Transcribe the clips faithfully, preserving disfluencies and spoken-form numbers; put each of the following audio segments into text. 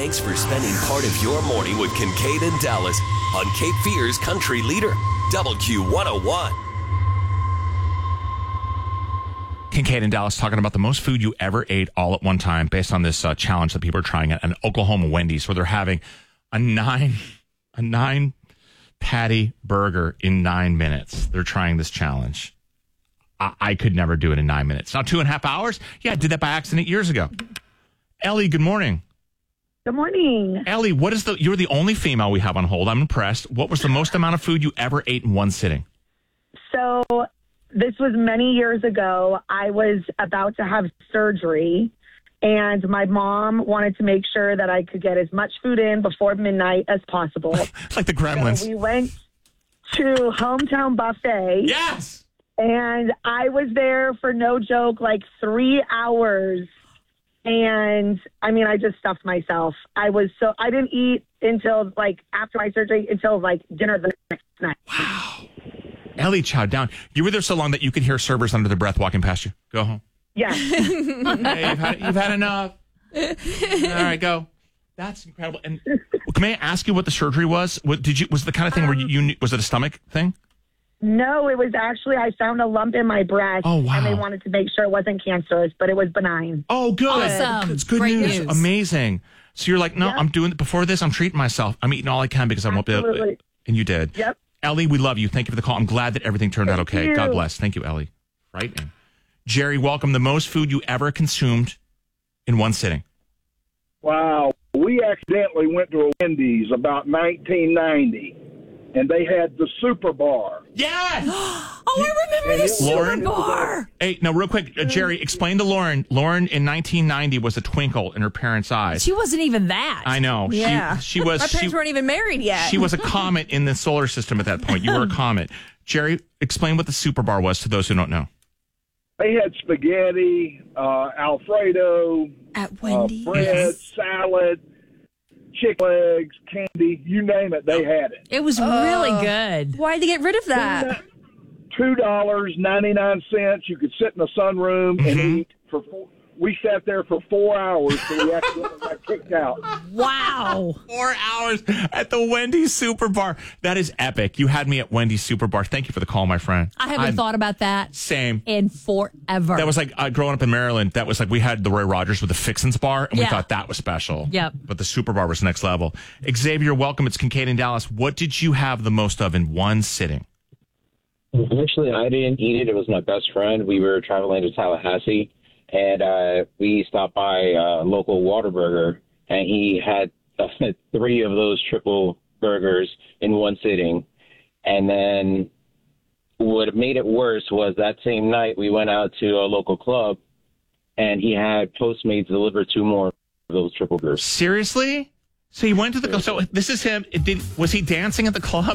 Thanks for spending part of your morning with Kincaid and Dallas on Cape Fear's Country Leader, W Q one oh one. Kincaid and Dallas talking about the most food you ever ate all at one time based on this uh, challenge that people are trying at an Oklahoma Wendy's where they're having a nine a nine patty burger in nine minutes. They're trying this challenge. I, I could never do it in nine minutes. Now, two and a half hours? Yeah, I did that by accident years ago. Ellie, good morning. Good morning. Ellie, what is the, you're the only female we have on hold. I'm impressed. What was the most amount of food you ever ate in one sitting? So this was many years ago. I was about to have surgery, and my mom wanted to make sure that I could get as much food in before midnight as possible. It's like the Gremlins. So we went to Hometown Buffet. Yes! And I was there for no joke, like three hours. And I mean, I just stuffed myself. I was so, I didn't eat until like after my surgery, until like dinner the next night. Wow. Ellie chowed down. You were there so long that you could hear servers under their breath walking past you. Go home. Yeah. Hey, you've had, you've had enough. All right, go. That's incredible. And may I ask you what the surgery was? What did you, was it the kind of thing um, where you, you knew, was it a stomach thing? No, it was actually, I found a lump in my breast. Oh, wow. And they wanted to make sure it wasn't cancerous, but it was benign. Oh, good. Awesome. It's good Great news. news. Amazing. So you're like, no, Yep. I'm doing it before this. I'm treating myself. I'm eating all I can because I won't be able Absolutely. to. And you did. Yep. Ellie, we love you. Thank you for the call. I'm glad that everything turned out Thank okay. you. God bless. Thank you, Ellie. Frightening. Jerry, welcome. The most food you ever consumed in one sitting. Wow. We accidentally went to a Wendy's about nineteen ninety, and they had the Super Bar. Yes! Oh, I remember And the it- Super Lauren? Bar. Hey, now real quick, uh, Jerry, explain to Lauren. Lauren in nineteen ninety was a twinkle in her parents' eyes. She wasn't even that. I know. Yeah. She, she was. My parents she, weren't even married yet. She was a comet in the solar system at that point. You were a comet. Jerry, explain what the Super Bar was to those who don't know. They had spaghetti, uh, Alfredo, At uh, Wendy's. bread, salad, chicken legs, candy, you name it, they had it. It was really good. Why'd they get rid of that? two dollars and ninety-nine cents. You could sit in the sunroom and Mhm. eat for four. We sat there for four hours till we accidentally got kicked out. Wow. Four hours at the Wendy's Super Bar. That is epic. You had me at Wendy's Super Bar. Thank you for the call, my friend. I haven't I'm- thought about that Same. in forever. That was like uh, growing up in Maryland. That was like we had the Roy Rogers with the Fixins Bar, and we Yeah. thought that was special. Yep. But the Super Bar was next level. Xavier, welcome. It's Kincaid in Dallas. What did you have the most of in one sitting? Actually, I didn't eat it. It was my best friend. We were traveling to Tallahassee, and uh, we stopped by a local Whataburger, and he had uh, three of those triple burgers in one sitting. And then what made it worse was that same night we went out to a local club, and he had Postmates deliver two more of those triple burgers. Seriously? So he went to the so this is him. Did was he dancing at the club?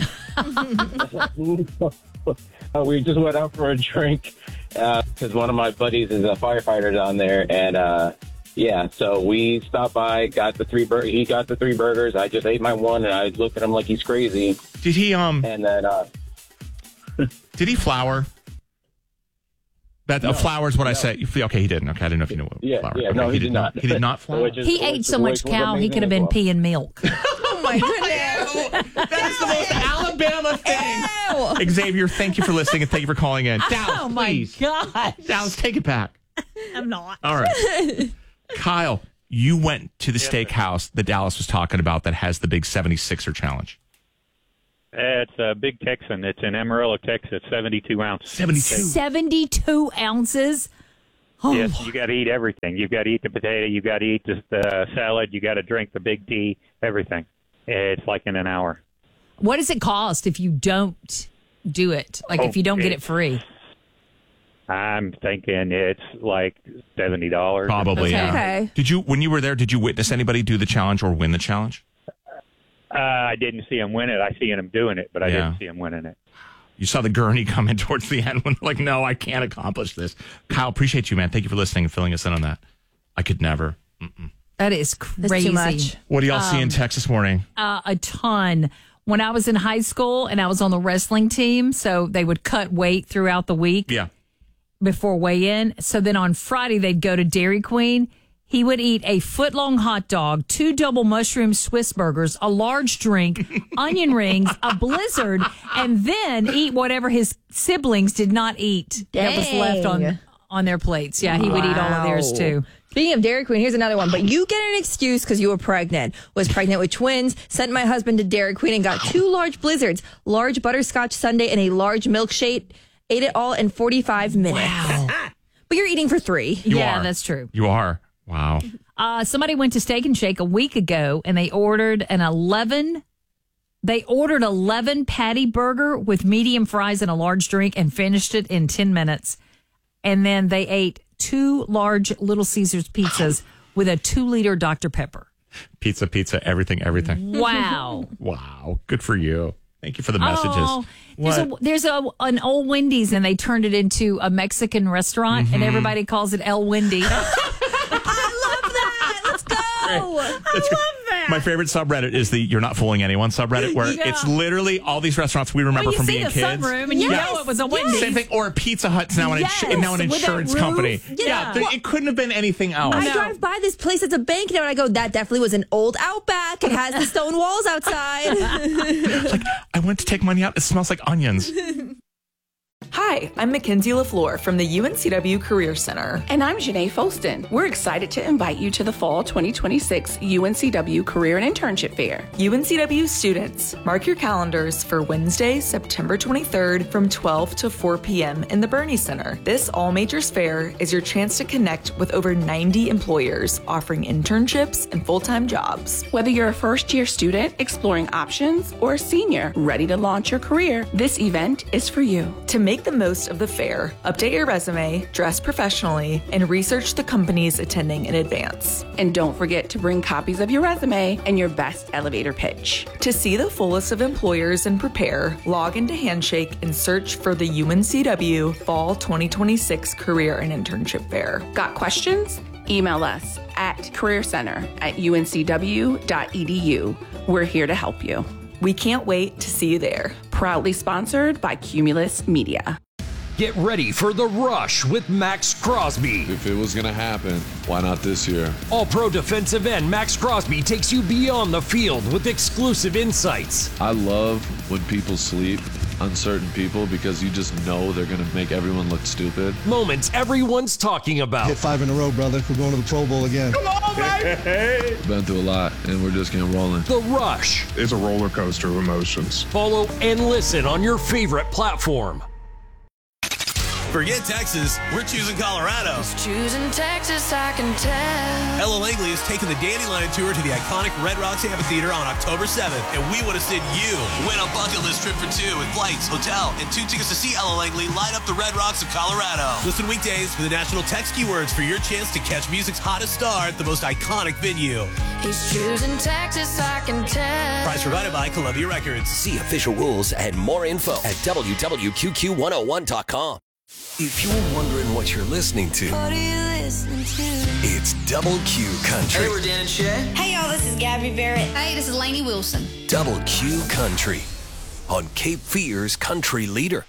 Uh, we just went out for a drink because one of my buddies is a firefighter down there, and uh, yeah, so we stopped by, got the three bur- he got the three burgers. I just ate my one, and I looked at him like he's crazy. Did he um? And then uh, Did he flour? That No, uh, flour is what I no. say. Okay, he didn't. Okay, I didn't know if you knew what Yeah, flour. yeah, Okay, no, he did not. He did not flour. Which is- he which- ate so much which was cow, he could have been amazing as peeing milk. Oh, my goodness. That is the most Alabama thing. Ew. Xavier, thank you for listening and thank you for calling in. Dallas, Oh, my please. gosh. Dallas, take it back. I'm not. All right. Kyle, you went to the steakhouse that Dallas was talking about that has the big seventy-sixer challenge. It's a Big Texan. It's in Amarillo, Texas, seventy-two ounces. seventy-two. seventy-two ounces? Oh, Yes, you got to eat everything. You've got to eat the potato. You've got to eat the uh, salad. You got to drink the big tea. Everything. It's like in an hour. what does it cost if you don't do it? Like if you don't get it free? I'm thinking it's like seventy dollars. Probably, Okay. yeah. Okay. Did you, when you were there, did you witness anybody do the challenge or win the challenge? Uh, I didn't see him win it. I seen him doing it, but I Yeah. didn't see him winning it. You saw the gurney come in towards the end when like, no, I can't accomplish this. Kyle, appreciate you, man. Thank you for listening and filling us in on that. I could never. Mm-mm. That is That's crazy. too much. What do y'all see in Texas this morning? Uh, a ton. When I was in high school and I was on the wrestling team, so they would cut weight throughout the week Yeah. before weigh in. So then on Friday, they'd go to Dairy Queen. he would eat a foot-long hot dog, two double mushroom Swiss burgers, a large drink, onion rings, a blizzard, and then eat whatever his siblings did not eat that was left on, on their plates. Yeah, he would eat all of theirs, too. Speaking of Dairy Queen, here's another one. But you get an excuse because you were pregnant. Was pregnant with twins, sent my husband to Dairy Queen and got two large blizzards, large butterscotch sundae, and a large milkshake. Ate it all in forty-five minutes. Wow. But you're eating for three. You yeah, are. that's true. You are. Wow. Uh, somebody went to Steak and Shake a week ago and they ordered an eleven. They ordered eleven patty burger with medium fries and a large drink and finished it in ten minutes. And then they ate two large Little Caesars pizzas with a two liter Doctor Pepper. Pizza, pizza, everything, everything. Wow. Wow. Good for you. Thank you for the messages. Oh, there's a, there's a an old Wendy's and they turned it into a Mexican restaurant Mm-hmm. and everybody calls it El Wendy. I love that. Let's go. I love that. My favorite subreddit is the "You're Not Fooling Anyone" subreddit, where Yeah. it's literally all these restaurants we remember Well, you from see being the kids. sunroom and you Yes. know it was a Wendy's. Same thing, or a Pizza Hut's now an Yes, insu- now an with that insurance roof. company. Yeah. there- it couldn't have been anything else. I No. drive by this place. It's a bank now, and I go, that definitely was an old Outback. It has the stone walls outside. Like, I went to take money out. It smells like onions. Hi, I'm Mackenzie LaFleur from the U N C W Career Center. And I'm Janae Folston. We're excited to invite you to the Fall twenty twenty-six U N C W Career and Internship Fair. U N C W students, mark your calendars for Wednesday, September twenty-third from twelve to four p.m. in the Bernie Center. This all majors fair is your chance to connect with over ninety employers offering internships and full-time jobs. Whether you're a first-year student exploring options or a senior ready to launch your career, this event is for you. To make the most of the fair, update your resume, dress professionally, and research the companies attending in advance. And don't forget to bring copies of your resume and your best elevator pitch. To see the full list of employers and prepare, log into Handshake and search for the U N C W Fall twenty twenty-six Career and Internship Fair. Got questions? Email us at careercenter at u n c w dot e d u. We're here to help you. We can't wait to see you there. Proudly sponsored by Cumulus Media. Get ready for The Rush with Max Crosby. If it was going to happen, why not this year? All-pro defensive end Max Crosby takes you beyond the field with exclusive insights. I love when people sleep on certain people because you just know they're going to make everyone look stupid. Moments everyone's talking about. Hit five in a row, brother. We're going to the Pro Bowl again. Come on, baby! Been through a lot, and we're just getting rolling. The Rush. It's a roller coaster of emotions. Follow and listen on your favorite platform. Forget Texas, we're choosing Colorado. It's choosing Texas, I can tell. Ella Langley is taking the Dandelion Tour to the iconic Red Rocks Amphitheater on October seventh, and we want to send you. Win a bucket list trip for two with flights, hotel, and two tickets to see Ella Langley light up the Red Rocks of Colorado. Listen weekdays for the national text keywords for your chance to catch music's hottest star at the most iconic venue. He's choosing Texas, I can tell. Prize provided by Columbia Records. See official rules and more info at w w q q one oh one dot com. If you're wondering what you're listening to, What are you listening to? it's Double Q Country. Hey, we're Dan and Shay. Hey, y'all, this is Gabby Barrett. Hey, this is Lainey Wilson. Double Q Country on Cape Fear's Country Leader.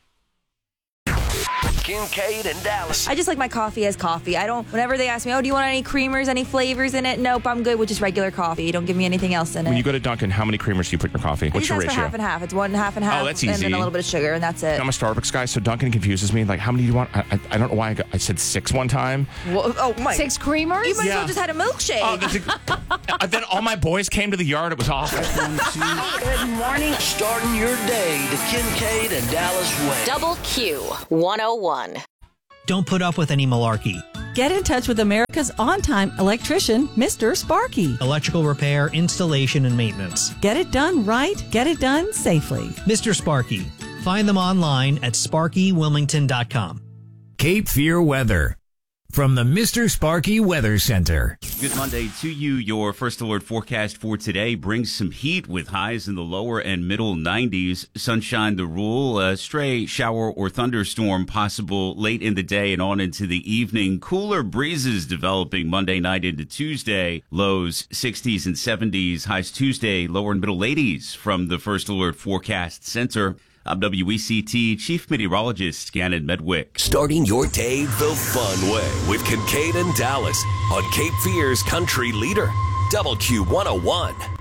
Kincaid and Dallas. I just like my coffee as coffee. I don't, whenever they ask me, oh, do you want any creamers, any flavors in it? Nope, I'm good with just regular coffee. Don't give me anything else in it. When you go to Dunkin', how many creamers do you put in your coffee? I What's just your ask ratio? for half and half. It's one half and half. Oh, that's And easy. then a little bit of sugar, and that's it. I'm a Starbucks guy, so Dunkin' confuses me. Like, how many do you want? I, I, I don't know why I, got, I said six one time. Whoa, oh, my. Six creamers? You might Yeah. as well just had a milkshake. Oh, that's a, uh, then all my boys came to the yard. It was awful. Good morning. Starting your day the Kincaid and Dallas way. Double Q one oh one. Don't put up with any malarkey. Get in touch with America's on-time electrician, Mister Sparky. Electrical repair, installation, and maintenance. Get it done right. Get it done safely. Mister Sparky. Find them online at sparky wilmington dot com. Cape Fear weather from the Mister Sparky Weather Center. Good Monday to you. Your First Alert forecast for today brings some heat with highs in the lower and middle nineties. Sunshine the rule. A stray shower or thunderstorm possible late in the day and on into the evening. Cooler breezes developing Monday night into Tuesday. Lows sixties and seventies. Highs Tuesday, lower and middle eighties from the First Alert forecast center. I'm W E C T Chief Meteorologist Gannon Medwick. Starting your day the fun way with Kincaid and Dallas on Cape Fear's Country Leader, W Q one oh one.